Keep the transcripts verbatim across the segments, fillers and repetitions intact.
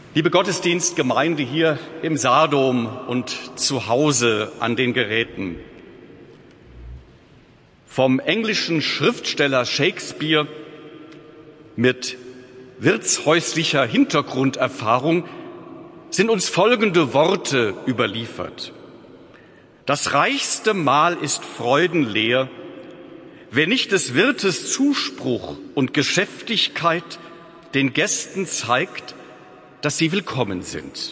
Liebe Gottesdienstgemeinde hier im Saardom und zu Hause an den Geräten. Vom englischen Schriftsteller Shakespeare mit wirtshäuslicher Hintergrunderfahrung sind uns folgende Worte überliefert. Das reichste Mahl ist freudenleer, wer nicht des Wirtes Zuspruch und Geschäftigkeit den Gästen zeigt, dass sie willkommen sind.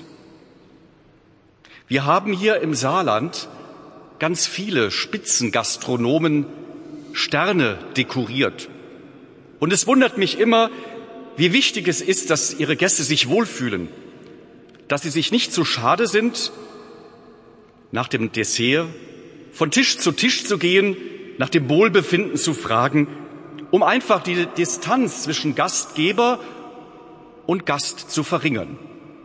Wir haben hier im Saarland ganz viele Spitzengastronomen Sterne dekoriert. Und es wundert mich immer, wie wichtig es ist, dass ihre Gäste sich wohlfühlen, dass sie sich nicht zu schade sind, nach dem Dessert von Tisch zu Tisch zu gehen, nach dem Wohlbefinden zu fragen, um einfach die Distanz zwischen Gastgeber und Gast zu verringern.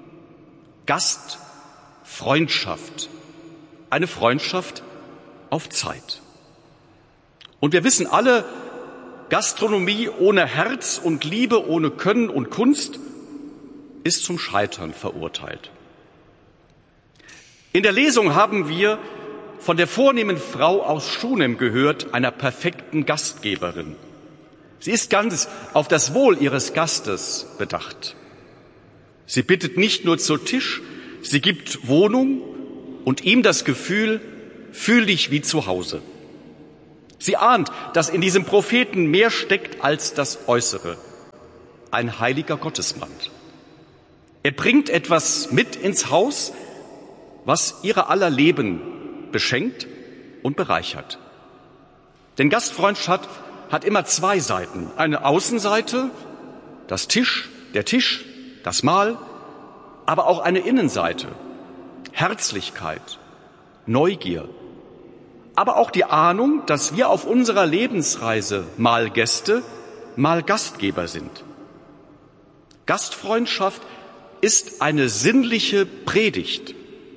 Gastfreundschaft, eine Freundschaft auf Zeit. Und wir wissen alle, Gastronomie ohne Herz und Liebe, ohne Können und Kunst ist zum Scheitern verurteilt. In der Lesung haben wir von der vornehmen Frau aus Schunem gehört, einer perfekten Gastgeberin. Sie ist ganz auf das Wohl ihres Gastes bedacht. Sie bittet nicht nur zu Tisch, sie gibt Wohnung und ihm das Gefühl, fühl dich wie zu Hause. Sie ahnt, dass in diesem Propheten mehr steckt als das Äußere. Ein heiliger Gottesmann. Er bringt etwas mit ins Haus, was ihre aller Leben beschenkt und bereichert. Denn Gastfreundschaft hat immer zwei Seiten. Eine Außenseite, das Tisch, der Tisch, das Mahl, aber auch eine Innenseite, Herzlichkeit, Neugier, aber auch die Ahnung, dass wir auf unserer Lebensreise mal Gäste, mal Gastgeber sind. Gastfreundschaft ist eine sinnliche Predigt.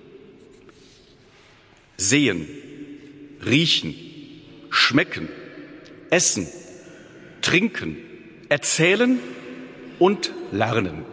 Sehen, riechen, schmecken, essen, trinken, erzählen und lernen.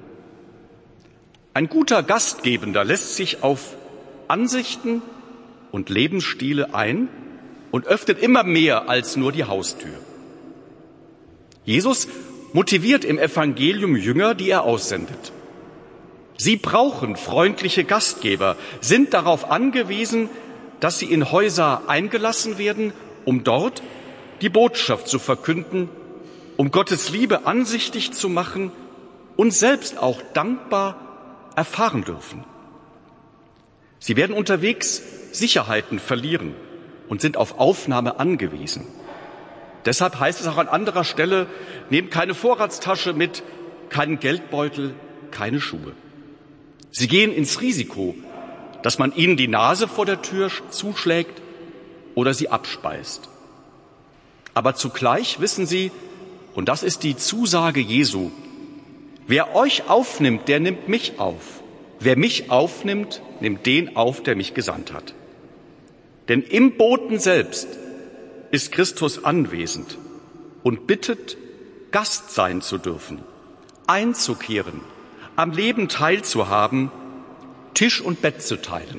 Ein guter Gastgebender lässt sich auf Ansichten und Lebensstile ein und öffnet immer mehr als nur die Haustür. Jesus motiviert im Evangelium Jünger, die er aussendet. Sie brauchen freundliche Gastgeber, sind darauf angewiesen, dass sie in Häuser eingelassen werden, um dort die Botschaft zu verkünden, um Gottes Liebe ansichtig zu machen und selbst auch dankbar erfahren dürfen. Sie werden unterwegs Sicherheiten verlieren und sind auf Aufnahme angewiesen. Deshalb heißt es auch an anderer Stelle, nehmt keine Vorratstasche mit, keinen Geldbeutel, keine Schuhe. Sie gehen ins Risiko, dass man ihnen die Nase vor der Tür zuschlägt oder sie abspeist. Aber zugleich wissen sie, und das ist die Zusage Jesu, wer euch aufnimmt, der nimmt mich auf. Wer mich aufnimmt, nimmt den auf, der mich gesandt hat. Denn im Boten selbst ist Christus anwesend und bittet, Gast sein zu dürfen, einzukehren, am Leben teilzuhaben, Tisch und Bett zu teilen.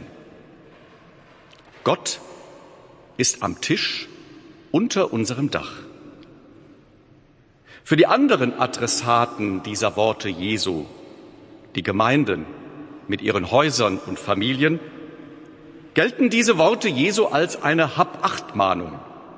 Gott ist am Tisch unter unserem Dach. Für die anderen Adressaten dieser Worte Jesu, die Gemeinden mit ihren Häusern und Familien, gelten diese Worte Jesu als eine Hab-Acht-Mahnung.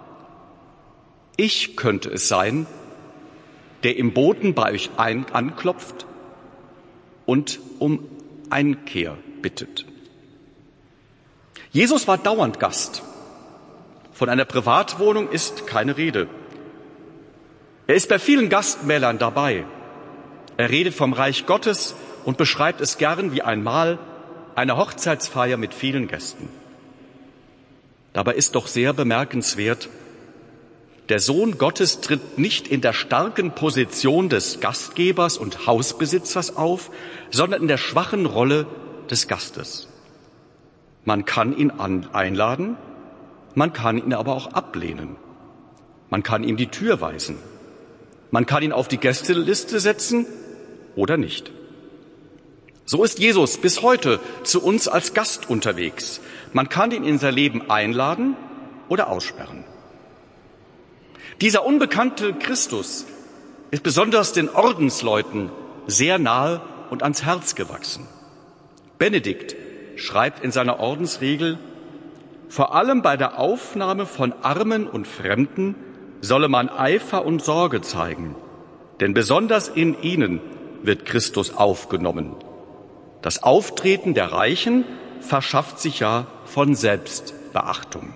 Ich könnte es sein, der im Boten bei euch ein- anklopft und um Einkehr bittet. Jesus war dauernd Gast. Von einer Privatwohnung ist keine Rede. Er ist bei vielen Gastmälern dabei. Er redet vom Reich Gottes und beschreibt es gern wie ein Mahl, eine Hochzeitsfeier mit vielen Gästen. Dabei ist doch sehr bemerkenswert, der Sohn Gottes tritt nicht in der starken Position des Gastgebers und Hausbesitzers auf, sondern in der schwachen Rolle des Gastes. Man kann ihn einladen, man kann ihn aber auch ablehnen. Man kann ihm die Tür weisen. Man kann ihn auf die Gästeliste setzen oder nicht. So ist Jesus bis heute zu uns als Gast unterwegs. Man kann ihn in sein Leben einladen oder aussperren. Dieser unbekannte Christus ist besonders den Ordensleuten sehr nahe und ans Herz gewachsen. Benedikt schreibt in seiner Ordensregel: Vor allem bei der Aufnahme von Armen und Fremden solle man Eifer und Sorge zeigen, denn besonders in ihnen wird Christus aufgenommen. Das Auftreten der Reichen verschafft sich ja von selbst Beachtung.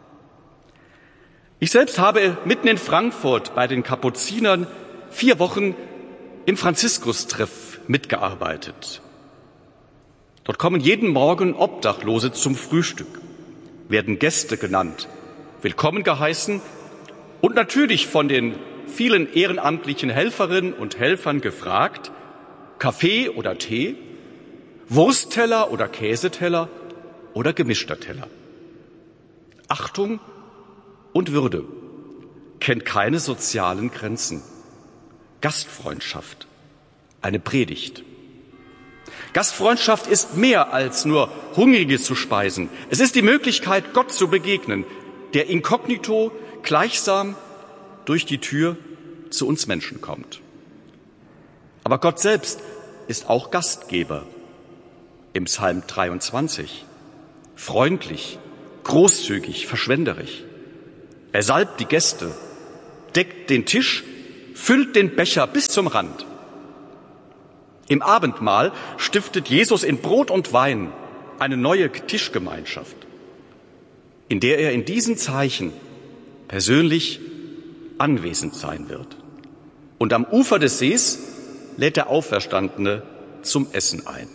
Ich selbst habe mitten in Frankfurt bei den Kapuzinern vier Wochen im Franziskus-Treff mitgearbeitet. Dort kommen jeden Morgen Obdachlose zum Frühstück, werden Gäste genannt, willkommen geheißen und natürlich von den vielen ehrenamtlichen Helferinnen und Helfern gefragt: Kaffee oder Tee, Wurstteller oder Käseteller oder gemischter Teller. Achtung und Würde kennt keine sozialen Grenzen. Gastfreundschaft, eine Predigt. Gastfreundschaft ist mehr als nur Hungrige zu speisen. Es ist die Möglichkeit, Gott zu begegnen, der inkognito gleichsam durch die Tür zu uns Menschen kommt. Aber Gott selbst ist auch Gastgeber. Im Psalm dreiundzwanzig. Freundlich, großzügig, verschwenderisch. Er salbt die Gäste, deckt den Tisch, füllt den Becher bis zum Rand. Im Abendmahl stiftet Jesus in Brot und Wein eine neue Tischgemeinschaft, in der er in diesen Zeichen persönlich anwesend sein wird. Und am Ufer des Sees lädt der Auferstandene zum Essen ein.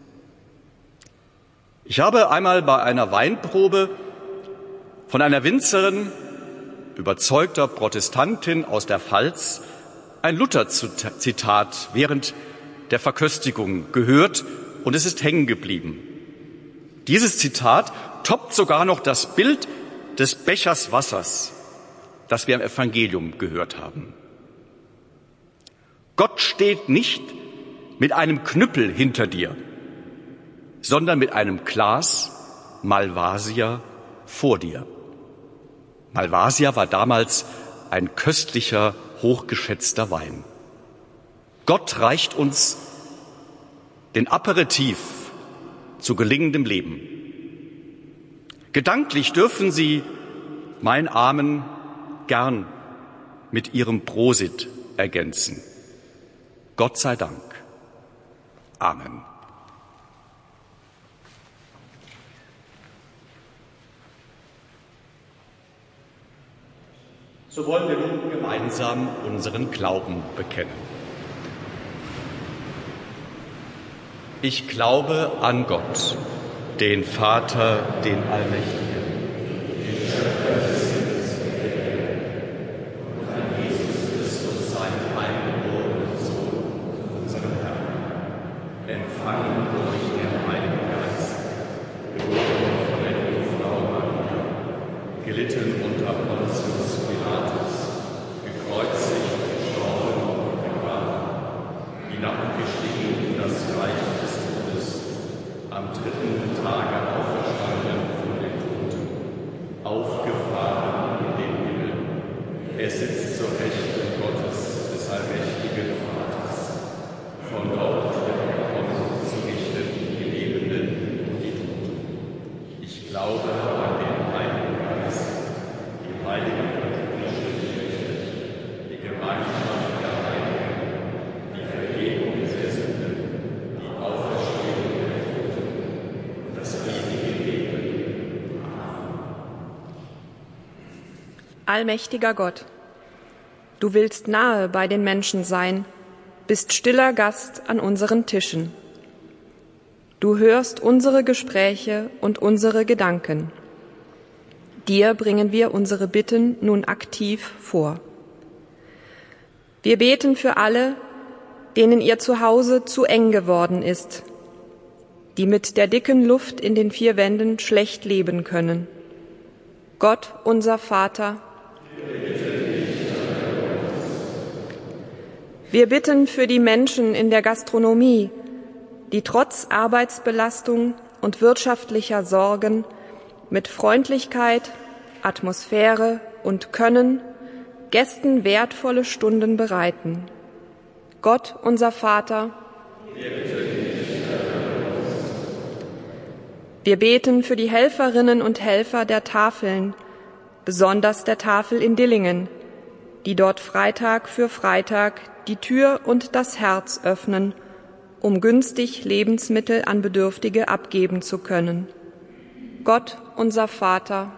Ich habe einmal bei einer Weinprobe von einer Winzerin, überzeugter Protestantin aus der Pfalz, ein Luther-Zitat während der Verköstigung gehört und es ist hängen geblieben. Dieses Zitat toppt sogar noch das Bild des Bechers Wassers, das wir im Evangelium gehört haben. Gott steht nicht mit einem Knüppel hinter dir, sondern mit einem Glas Malvasia vor dir. Malvasia war damals ein köstlicher, hochgeschätzter Wein. Gott reicht uns den Aperitif zu gelingendem Leben. Gedanklich dürfen Sie mein Amen gern mit Ihrem Prosit ergänzen. Gott sei Dank. Amen. So wollen wir nun gemeinsam unseren Glauben bekennen. Ich glaube an Gott, den Vater, den Allmächtigen, den Schöpfer des Himmels und der Erde, und an Jesus Christus, seinen eingeborenen Sohn, unseren Herrn, empfangen durch den Heiligen Geist, geboren von der Jungfrau Maria, gelitten unter Pontius Pilatus, gekreuzigt, gestorben und begraben, hinabgestiegen in das Reich des Todes, am dritten Tage auferstanden von den Toten, aufgefahren in den Himmel. Er sitzt zur Rechten Gottes, des allmächtigen Vaters. Von dort wird er kommen, zu richten die Lebenden und die Toten. Ich glaube an den Heiligen Geist, die heilige katholische Kirche, die Gemeinschaft der Heiligen, die Vergebung der Sünden, die Auferstehung der Toten und das ewige Leben. Allmächtiger Gott, du willst nahe bei den Menschen sein, bist stiller Gast an unseren Tischen. Du hörst unsere Gespräche und unsere Gedanken. Dir bringen wir unsere Bitten nun aktiv vor. Wir beten für alle, denen ihr Zuhause zu eng geworden ist, die mit der dicken Luft in den vier Wänden schlecht leben können. Gott, unser Vater, wir bitten für die Menschen in der Gastronomie, die trotz Arbeitsbelastung und wirtschaftlicher Sorgen mit Freundlichkeit, Atmosphäre und Können Gästen wertvolle Stunden bereiten. Gott, unser Vater, wir beten für die Helferinnen und Helfer der Tafeln, besonders der Tafel in Dillingen, die dort Freitag für Freitag die Tür und das Herz öffnen, um günstig Lebensmittel an Bedürftige abgeben zu können. Gott, unser Vater,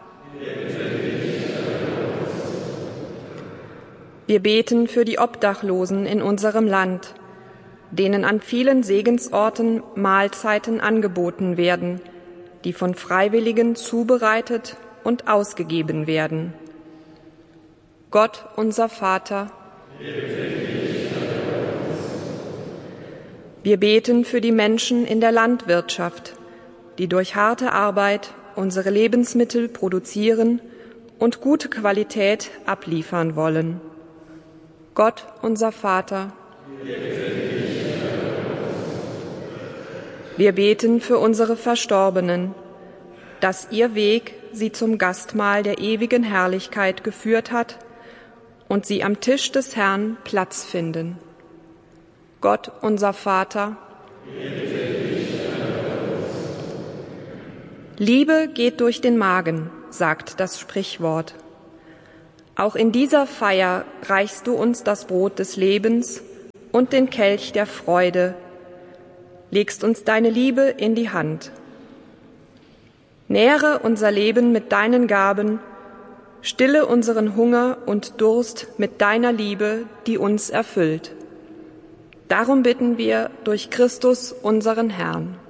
wir beten für die Obdachlosen in unserem Land, denen an vielen Segensorten Mahlzeiten angeboten werden, die von Freiwilligen zubereitet und ausgegeben werden. Gott, unser Vater, wir beten für die Menschen in der Landwirtschaft, die durch harte Arbeit unsere Lebensmittel produzieren und gute Qualität abliefern wollen. Gott, unser Vater, wir beten für unsere Verstorbenen, dass ihr Weg sie zum Gastmahl der ewigen Herrlichkeit geführt hat und sie am Tisch des Herrn Platz finden. Gott, unser Vater, Liebe geht durch den Magen, sagt das Sprichwort. Auch in dieser Feier reichst du uns das Brot des Lebens und den Kelch der Freude, legst uns deine Liebe in die Hand. Nähre unser Leben mit deinen Gaben, stille unseren Hunger und Durst mit deiner Liebe, die uns erfüllt. Darum bitten wir durch Christus, unseren Herrn.